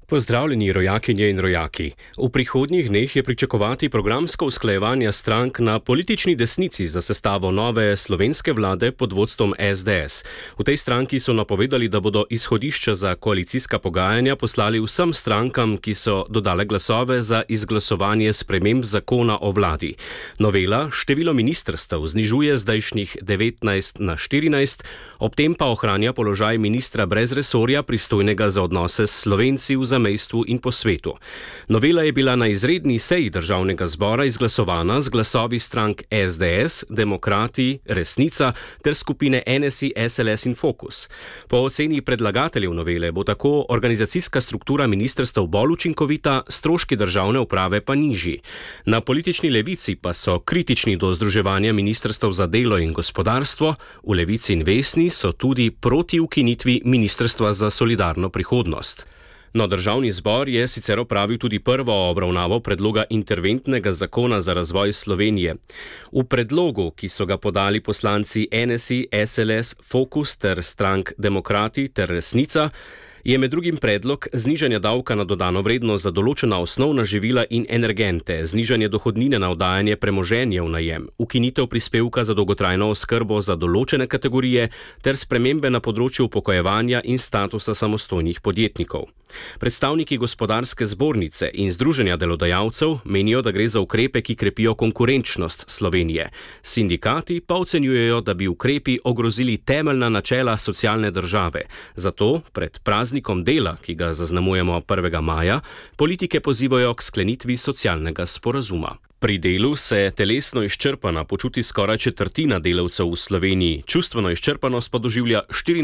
Pozdravljeni, rojakinje in rojaki. V prihodnjih dneh je pričakovati programsko usklajevanje strank na politični desnici za sestavo nove slovenske vlade pod vodstvom SDS. V tej stranki so napovedali, da bodo izhodišča za koalicijska pogajanja poslali vsem strankam, ki so dodale glasove za izglasovanje sprememb zakona o vladi. Novela število ministrstev znižuje zdajšnjih 19 na 14, ob tem pa ohranja položaj ministra brez resorja, pristojnega za odnose s Slovenci v zamejstvu in po svetu. Novela je bila na izredni seji Državnega zbora izglasovana z glasovi strank SDS, Demokrati, Resnica ter skupine NSI, SLS in Fokus. Po oceni predlagateljev novele bo tako organizacijska struktura ministrstev bolj učinkovita, stroški državne uprave pa nižji. Na politični levici pa so kritični do združevanja ministrstev za delo in gospodarstvo, v Levici in Vesni so tudi proti ukinitvi Ministrstva za solidarno prihodnost. No, Državni zbor je sicer opravil tudi prvo obravnavo predloga interventnega zakona za razvoj Slovenije. V predlogu, ki so ga podali poslanci NSI, SLS, Fokus ter strank Demokrati ter Resnica, je med drugim predlog znižanja davka na dodano vrednost za določena osnovna živila in energente, znižanje dohodnine na oddajanje premoženja v najem, ukinitev prispevka za dolgotrajno oskrbo za določene kategorije ter spremembe na področju upokojevanja in statusa samostojnih podjetnikov. Predstavniki Gospodarske zbornice in Združenja delodajalcev menijo, da gre za ukrepe, ki krepijo konkurenčnost Slovenije. Sindikati pa ocenjujejo, da bi ukrepi ogrozili temeljna načela socialne države. Zato pred praznikom dela, ki ga zaznamujemo 1. maja, politike pozivajo k sklenitvi socialnega sporazuma. Pri delu se telesno izčrpana počuti skoraj četrtina delavcev v Sloveniji, čustveno izčrpanost pa doživlja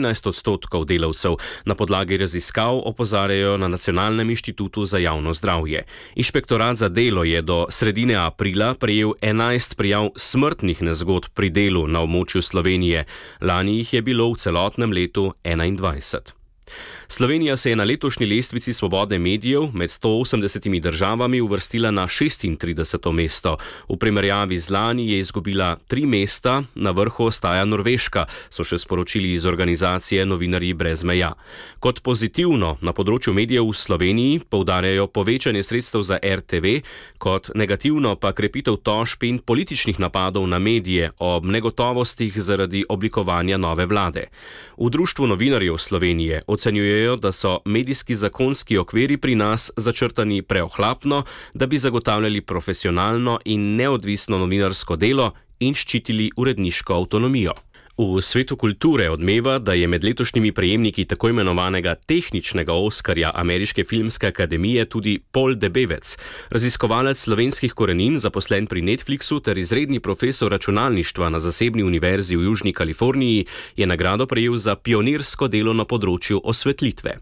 14% delavcev, na podlagi raziskav opozarjajo na Nacionalnem inštitutu za javno zdravje. Inšpektorat za delo je do sredine aprila prejel 11 prijav smrtnih nezgod pri delu na območju Slovenije, lani jih je bilo v celotnem letu 21. Slovenija se je na letošnji lestvici svobode medijev med 180 državami uvrstila na 36. mesto. V primerjavi z lani je izgubila 3 mesta, na vrhu ostaja Norveška, so še sporočili iz organizacije Novinarji brez meja. Kot pozitivno na področju medijev v Sloveniji poudarjajo povečanje sredstev za RTV, kot negativno pa krepitev tožb in političnih napadov na medije ob negotovostih zaradi oblikovanja nove vlade. V Društvu novinarjev Slovenije ocenjujejo, da so medijski zakonski okviri pri nas začrtani preohlapno, da bi zagotavljali profesionalno in neodvisno novinarsko delo in ščitili uredniško avtonomijo. V svetu kulture odmeva, da je med letošnjimi prejemniki tako imenovanega tehničnega Oskarja Ameriške filmske akademije tudi Paul Debevec, raziskovalec slovenskih korenin, zaposlen pri Netflixu ter izredni profesor računalništva na zasebni univerzi v Južni Kaliforniji, je nagrado prejel za pionirsko delo na področju osvetlitve.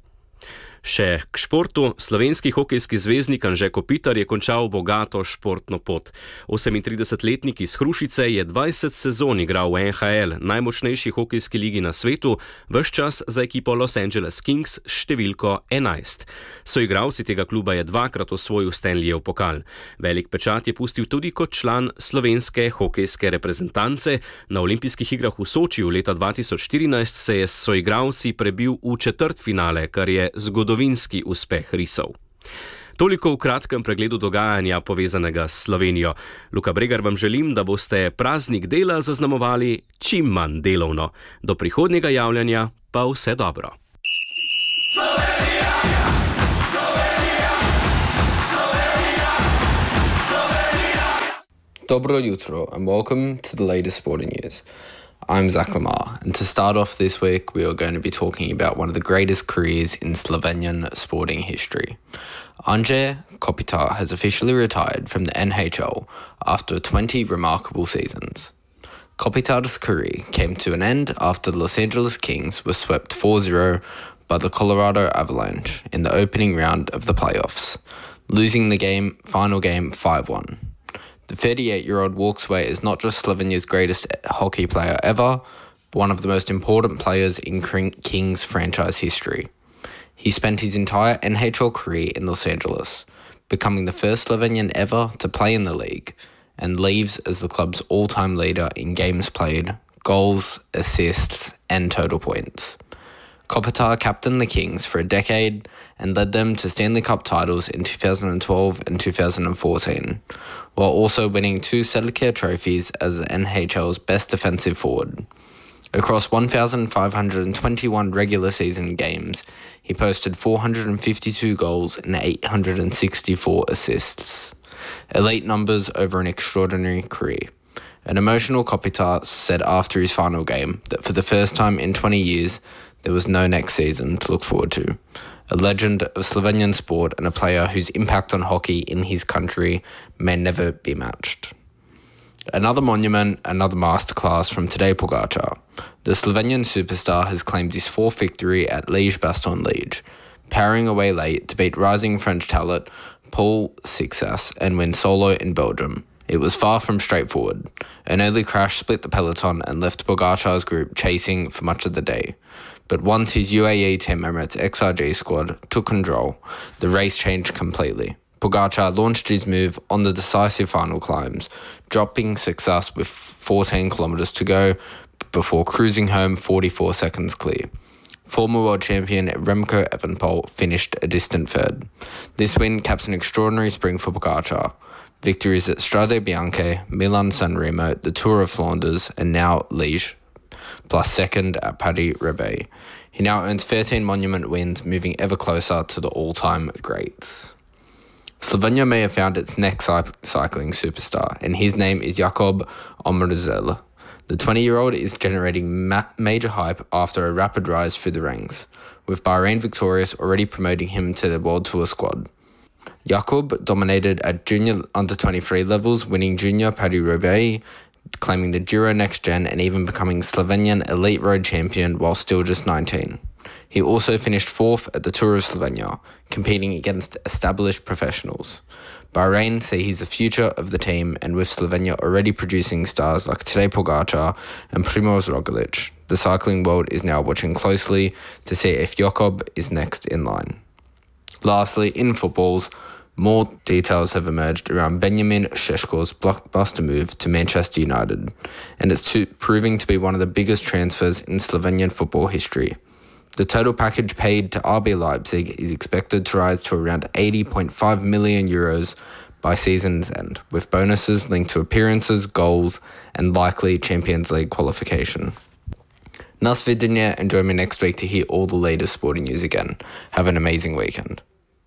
Še k športu. Slovenski hokejski zvezdnik Anže Kopitar je končal bogato športno pot. 38-letnik iz Hrušice je 20 sezon igral v NHL, najmočnejši hokejski ligi na svetu, ves čas za ekipo Los Angeles Kings številko 11. Soigralci tega kluba je dvakrat osvojil Stanleyjev pokal. Velik pečat je pustil tudi kot član slovenske hokejske reprezentance. Na olimpijskih igrah v Sočiju leta 2014 se je s soigralci prebil v četrtfinale, kar je zgodovinski uspeh risov. Toliko v kratkem pregledu dogajanja povezanega s Slovenijo. Luka Bregar vam želim, da boste praznik dela zaznamovali čim manj delovno. Do prihodnjega javljanja pa vse dobro. Dobro jutro and welcome to the latest sporting news. I'm Zach Lamar, and to start off this week, we are going to be talking about one of the greatest careers in Slovenian sporting history. Anže Kopitar has officially retired from the NHL after 20 remarkable seasons. Kopitar's career came to an end after the Los Angeles Kings were swept 4-0 by the Colorado Avalanche in the opening round of the playoffs, losing the final game 5-1. The 38-year-old walks away as not just Slovenia's greatest hockey player ever, but one of the most important players in Kings franchise history. He spent his entire NHL career in Los Angeles, becoming the first Slovenian ever to play in the league, and leaves as the club's all-time leader in games played, goals, assists, and total points. Kopitar captained the Kings for a decade and led them to Stanley Cup titles in 2012 and 2014, while also winning 2 Sedlicare trophies as the NHL's best defensive forward. Across 1,521 regular season games, he posted 452 goals and 864 assists. Elite numbers over an extraordinary career. An emotional Kopitar said after his final game that for the first time in 20 years, there was no next season to look forward to. A legend of Slovenian sport and a player whose impact on hockey in his country may never be matched. Another monument, another masterclass from Tadej Pogačar. The Slovenian superstar has claimed his 4th victory at Liège-Bastogne-Liège, powering away late to beat rising French talent Paul Sixas and win solo in Belgium. It was far from straightforward. An early crash split the peloton and left Pogačar's group chasing for much of the day. But once his UAE Team Emirates XRG squad took control, the race changed completely. Pogačar launched his move on the decisive final climbs, dropping Sixas with 14 kilometres to go before cruising home 44 seconds clear. Former world champion Remco Evenepoel finished a distant third. This win caps an extraordinary spring for Pogačar. Victories at Strade Bianche, Milan-San Remo, the Tour of Flanders, and now Liège, plus second at Paris-Roubaix. He now earns 13 monument wins, moving ever closer to the all-time greats. Slovenia may have found its next cycling superstar, and his name is Jakub Omerzel. The 20-year-old is generating major hype after a rapid rise through the ranks, with Bahrain Victorious already promoting him to the World Tour squad. Jakub dominated at junior under-23 levels, winning Junior Paris-Roubaix, claiming the Giro Next Gen and even becoming Slovenian Elite Road Champion while still just 19. He also finished 4th at the Tour of Slovenia, competing against established professionals. Bahrain say he's the future of the team, and with Slovenia already producing stars like Tadej Pogačar and Primož Roglič, the cycling world is now watching closely to see if Jakub is next in line. Lastly, in footballs, more details have emerged around Benjamin Šeško's blockbuster move to Manchester United, and it's proving to be one of the biggest transfers in Slovenian football history. The total package paid to RB Leipzig is expected to rise to around 80.5 million euros by season's end, with bonuses linked to appearances, goals, and likely Champions League qualification. Nas videnje, and join me next week to hear all the latest sporting news again. Have an amazing weekend.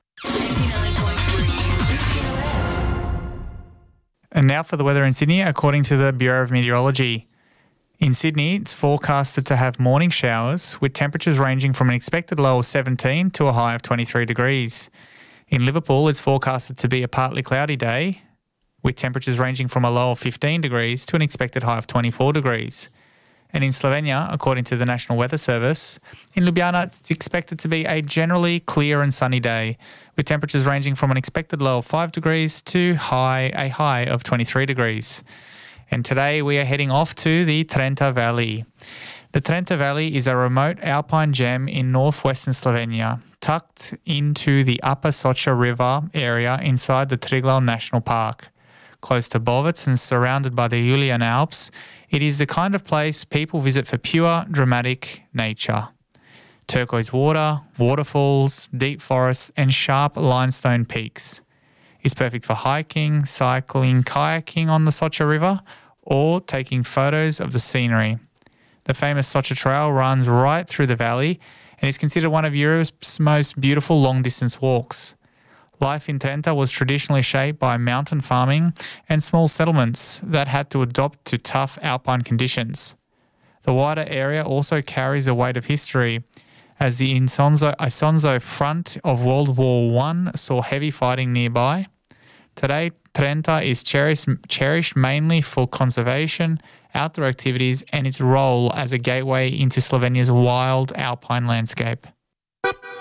And now for the weather in Sydney, according to the Bureau of Meteorology. In Sydney, it's forecasted to have morning showers, with temperatures ranging from an expected low of 17 to a high of 23 degrees. In Liverpool, it's forecasted to be a partly cloudy day, with temperatures ranging from a low of 15 degrees to an expected high of 24 degrees. And in Slovenia, according to the National Weather Service, in Ljubljana, it's expected to be a generally clear and sunny day, with temperatures ranging from an expected low of 5 degrees to a high of 23 degrees. And today we are heading off to the Trenta Valley. The Trenta Valley is a remote alpine gem in northwestern Slovenia, tucked into the upper Soča River area inside the Triglav National Park. Close to Bovec and surrounded by the Julian Alps, it is the kind of place people visit for pure, dramatic nature. Turquoise water, waterfalls, deep forests, and sharp limestone peaks. It's perfect for hiking, cycling, kayaking on the Soča River, or taking photos of the scenery. The famous Soča Trail runs right through the valley and is considered one of Europe's most beautiful long-distance walks. Life in Trenta was traditionally shaped by mountain farming and small settlements that had to adapt to tough alpine conditions. The wider area also carries the weight of history, as the Isonzo front of World War I saw heavy fighting nearby. Today, Trenta is cherished mainly for conservation, outdoor activities, and its role as a gateway into Slovenia's wild alpine landscape.